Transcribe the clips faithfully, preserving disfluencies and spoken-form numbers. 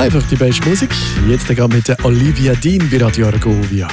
Einfach die beste Musik. Jetzt gehen wir mit der Olivia Dean bei Radio Argovia.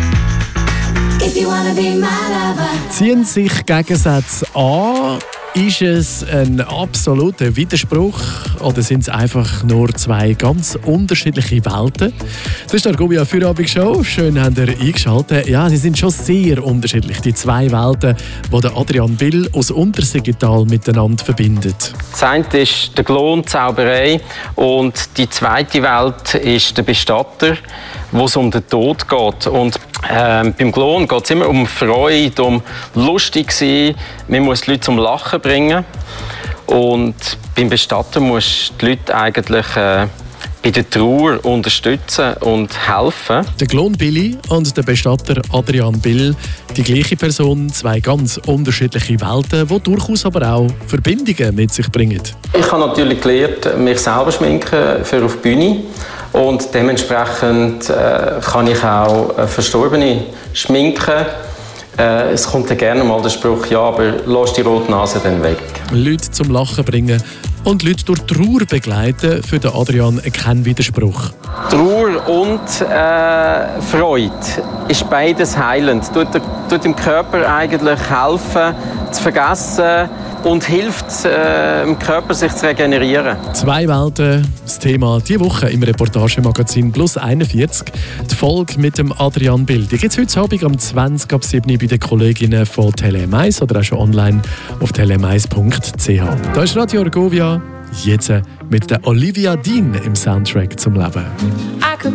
Ziehen sich Gegensätze an? Ist es ein absoluter Widerspruch oder sind es einfach nur zwei ganz unterschiedliche Welten? Das ist die Argovia Feierabend-Show. Schön, habt ihr eingeschaltet. Ja, sie sind schon sehr unterschiedlich, die zwei Welten, die Adrian Bill aus Untersiggenthal miteinander verbindet. Das eine ist der Glon, die Zauberei, und die zweite Welt ist der Bestatter, wo es um den Tod geht. Und äh, beim Glon geht es immer um Freude, um lustig sein. Man muss die Leute zum Lachen bringen. Und beim Bestatter muss die Leute eigentlich äh, bei der Trauer unterstützen und helfen. Der Glon Billy und der Bestatter Adrian Bill, die gleiche Person, zwei ganz unterschiedliche Welten, die durchaus aber auch Verbindungen mit sich bringen. Ich habe natürlich gelernt, mich selber schminken für auf die Bühne. Und dementsprechend äh, kann ich auch äh, Verstorbene schminken. Äh, es kommt dann gerne mal der Spruch, ja, aber lass die rote Nase dann weg. Leute zum Lachen bringen und Leute durch Trauer begleiten, für den Adrian kein Widerspruch. Trauer und äh, Freude ist beides heilend. Tut, tut dem Körper eigentlich helfen, zu vergessen und hilft äh, dem Körper, sich zu regenerieren. Zwei Welten, das Thema diese Woche im Reportagemagazin Plus einundvierzig. Die Folge mit dem Adrian Bill. Die gibt es heute Abend um zwanzig ab sieben bei den Kolleginnen von Tele M eins oder auch schon online auf tele m eins punkt c h. Da ist Radio Argovia, jetzt mit der Olivia Dean im Soundtrack zum Leben.